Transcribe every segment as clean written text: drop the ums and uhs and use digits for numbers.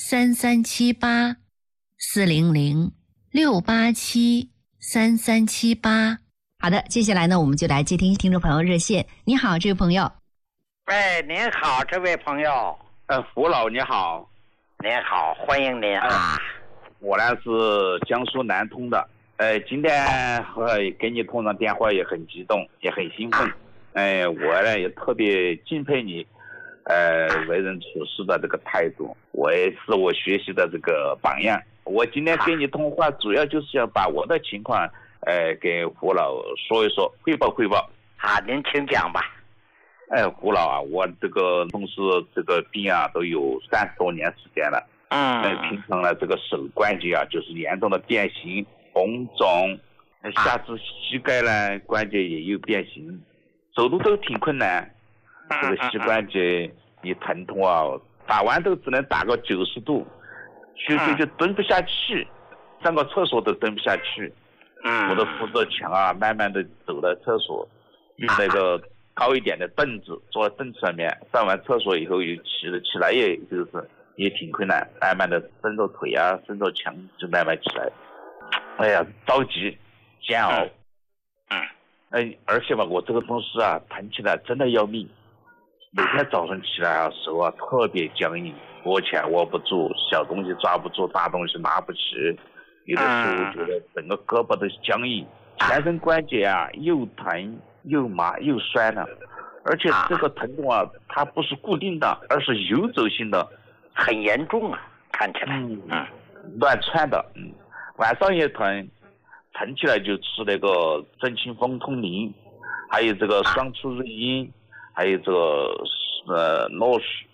400-687-3378。好的，接下来呢，我们就来接听听众朋友热线。你好，这位朋友。 哎，您好，这位朋友。 胡老你好。 您好，欢迎您啊。 我呢是江苏南通的。今天给你通上电话也很激动，也很兴奋。我呢也特别敬佩你，为人处事的这个态度，我也是我学习的这个榜样。我今天跟你通话，主要就是要把我的情况，给胡老说一说，汇报汇报。 好，您请讲吧。 胡老啊，我这个从事这个病啊，都有30多年时间了。平常呢，这个手关节啊，就是严重的变形、红肿，下肢膝盖呢关节也有变形，走路都挺困难。这个膝关节一疼痛啊，打完都只能打个90度，就蹲不下去，上个厕所都蹲不下去。我都扶着墙啊，慢慢的走到厕所，用那个高一点的凳子坐在凳子上面，上完厕所以后又起来，也挺困难，慢慢的伸着腿啊，伸着墙就慢慢起来。哎呀，着急煎熬。而且吧，我这个东西啊，疼起来真的要命。每天早上起来啊，手啊特别僵硬，握拳握不住，小东西抓不住，大东西拿不起。有的时候觉得整个胳膊都僵硬，全身关节啊又疼又麻又酸了。而且这个疼痛啊，它不是固定的，而是游走性的， 很严重啊，看起来。 乱窜的。晚上也疼起来就吃那个镇清风通灵，还有这个双出瑞英，还有这个诺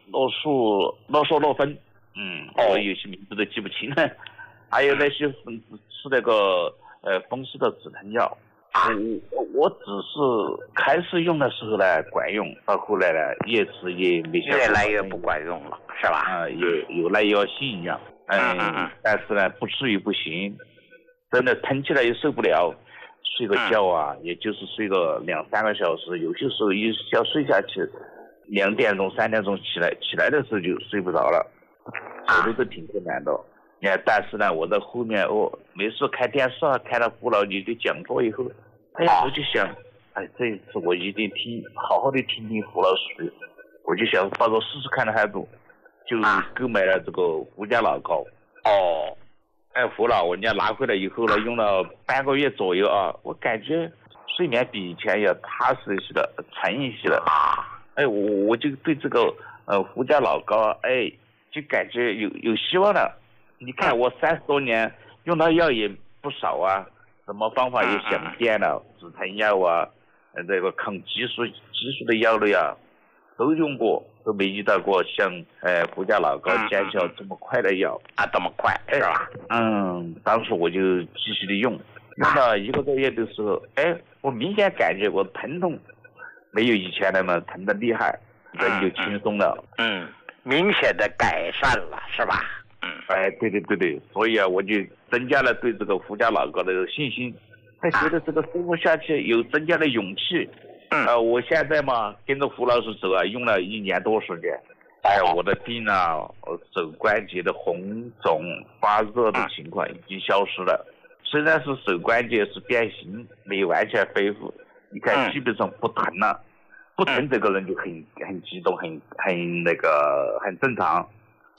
芬。我有些名字都记不清了。还有那些吃那个风湿的止疼药。我只是开始用的时候呢管用，到后来呢越吃越没效果， 越来越不管用了，是吧？ 有耐药性一样。但是呢不至于不行，真的疼起来也受不了，睡个觉啊，也就是睡个2-3个小时，有些时候一觉睡下去2点钟3点钟起来的时候就睡不着了，走路都挺困难的。但是呢我在后面没事看电视啊，看到胡老你的讲座以后，我就想，这一次我一定好好的听胡老师，我就想抱着试试看的态度，就购买了这个胡家老膏。胡老，我拿回来以后呢，用了半个月左右啊，我感觉睡眠比以前要踏实一些了，沉一些了。我就对这个胡家老膏就感觉有希望了。你看我30多年用的药也不少啊，什么方法也想遍了，止疼药啊，这个抗激素的药类啊，都用过，都没遇到过像胡家老膏见效这么快的药这么快是吧？ 当时我就继续的用了1个多月的时候，我明显感觉我疼痛没有以前那么疼的厉害，人就轻松了。 明显的改善了，是吧？ 对，所以啊，我就增加了对这个胡家老膏的信心，还觉得这个生活下去有增加了勇气。我现在嘛跟着胡老师走啊，用了1年多时间。我的病啊，手关节的红肿发热的情况已经消失了。虽然是手关节是变形，没有完全恢复，你看基本上不疼了。不疼这个人就很激动，很正常。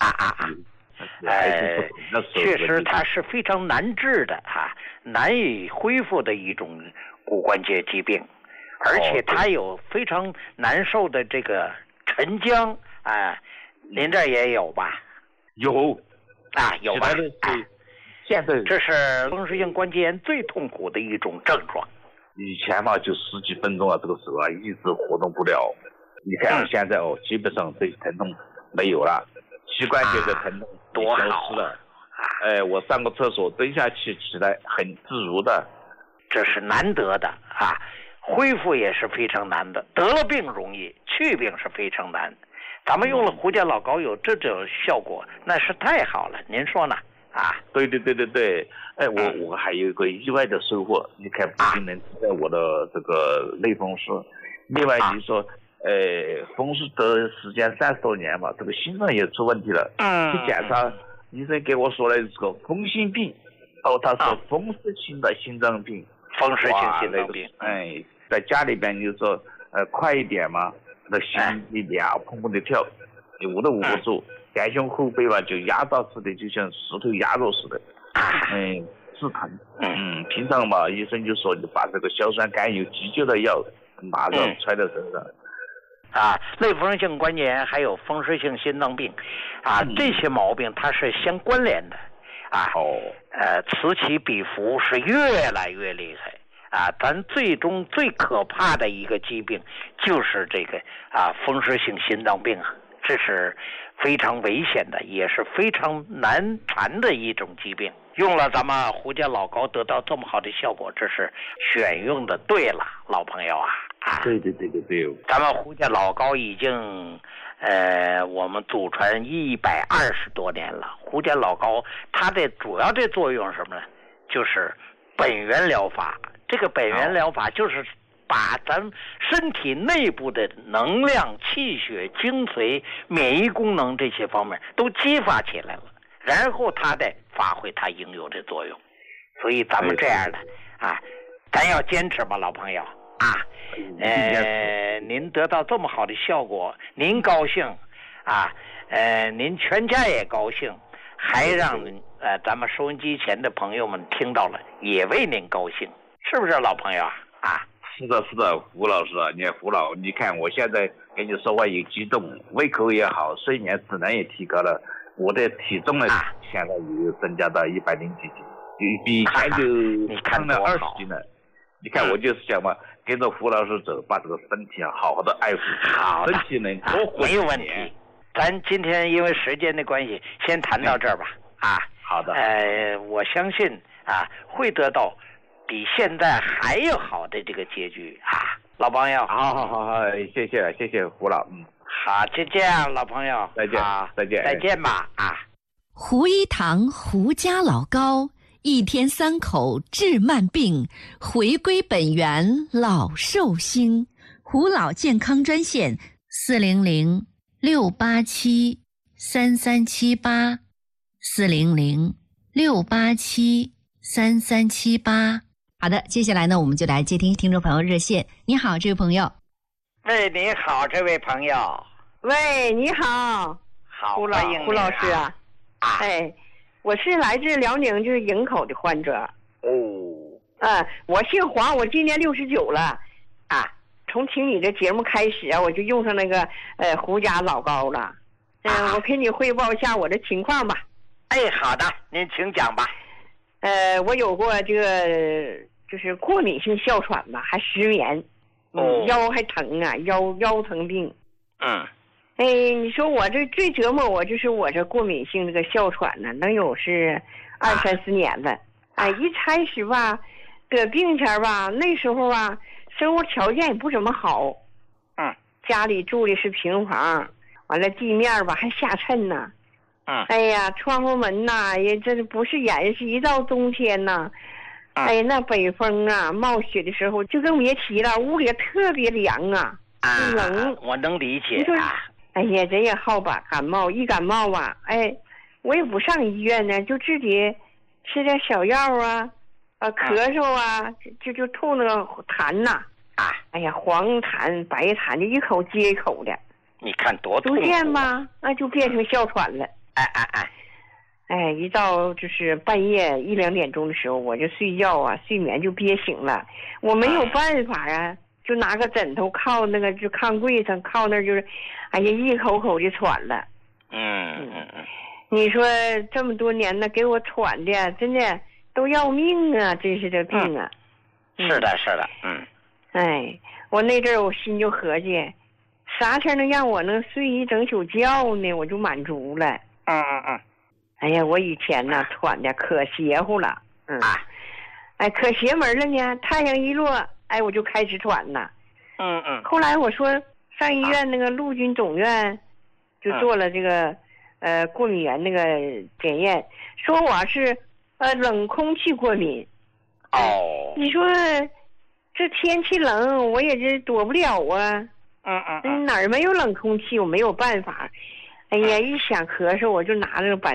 确实它是非常难治的难以恢复的一种骨关节疾病，而且它有非常难受的这个沉僵。您这也有吧？ 有吧？ 现在这是风湿性关节炎最痛苦的一种症状。 以前嘛就10几分钟啊，这个手啊一直活动不了。你看现在基本上这些疼痛没有了，膝关节的疼痛也消失了。我上个厕所蹲下去起来很自如的。 这是难得的恢复也是非常难的。得了病容易，去病是非常难。咱们用了胡家老膏有这种效果，那是太好了。您说呢？ 对。我还有一个意外的收获，你看不仅能治在我的这个类风湿，另外你说风湿得时间30多年嘛，这个心脏也出问题了。去检查医生给我说的是个风心病，他说风湿性的心脏病。 风湿性心脏病。 在家里边就说快一点嘛，那心一凉砰砰的跳，捂都捂不住，前胸后背吧就压到似的，就像石头压着似的，是疼。平常嘛，医生就说你把这个硝酸甘油急救的药马上揣在身上。 类风湿性关节炎还有风湿性心脏病，这些毛病它是相关联的，此起彼伏是越来越厉害。咱最终最可怕的一个疾病就是这个风湿性心脏病这是非常危险的，也是非常难缠的一种疾病。用了咱们胡家老膏得到这么好的效果，这是选用的对了，老朋友对。 咱们胡家老膏已经我们祖传120多年了。胡家老膏它的主要的作用是什么呢？就是本源疗法。这个本源疗法就是把咱身体内部的能量、气血、精髓、免疫功能这些方面都激发起来了，然后它再发挥它应有的作用。所以咱们这样的咱要坚持吧，老朋友您得到这么好的效果，您高兴您全家也高兴，还让咱们收音机前的朋友们听到了，也为您高兴，是不是老朋友是的，胡老师你看我现在跟你说话也激动，胃口也好，睡眠质量也提高了，我的体重呢现在也增加到100几斤，比以前就胖了20斤了。你看我就是想嘛，跟着胡老师走，把这个身体好好的爱护，身体能多活没有问题。咱今天因为时间的关系，先谈到这儿吧。 好的。 我相信会得到比现在还要好的这个结局老朋友。 好，谢谢胡老。 好，就这样，老朋友。 再见吧胡一堂胡家老膏，1天3口治慢病，回归本源老寿星。胡老健康专线400-687-3378，400-687-3378。好的，接下来呢，我们就来接听听众朋友热线。你好，这位朋友。 喂，你好，这位朋友。 喂，你好。 好， 胡老师我是来自辽宁，就是营口的患者。我姓黄，我今年69了。从听你的节目开始我就用上那个胡家老膏了。我给你汇报一下我的情况吧。 好的，您请讲吧。 我有过这个就是过敏性哮喘吧，还失眠，腰还疼腰疼病。你说我这最折磨我就是我这过敏性这个哮喘呢，能有是2-3年了。一开始吧，得病前吧，那时候生活条件也不怎么好。家里住的是平房，完了地面吧还下沉呢。窗户门也真不是严实，一到冬天那北风冒雪的时候就更别提了，屋里特别凉冷。 我能理解人也好吧，感冒一感冒我也不上医院呢，就自己吃点小药咳嗽就吐那个痰黄痰白痰就一口接一口的。 你看多痛苦。 逐渐吧就变成哮喘了。一到就是半夜1-2点钟的时候，我就睡觉睡眠就憋醒了，我没有办法就拿个枕头靠那个就炕柜上靠那就是一口口的喘了。你说这么多年呢，给我喘的真的都要命真是这病是的我那阵儿我心就合计，啥天能让我能睡一整宿觉呢，我就满足了。我以前喘的可邪乎了。可邪门了呢，太阳一落我就开始喘了。后来我说上医院那个陆军总院就做了这个过敏源那个检验，说我是冷空气过敏。你说这天气冷我也是躲不了哪儿没有冷空气，我没有办法。一想咳嗽我就拿着板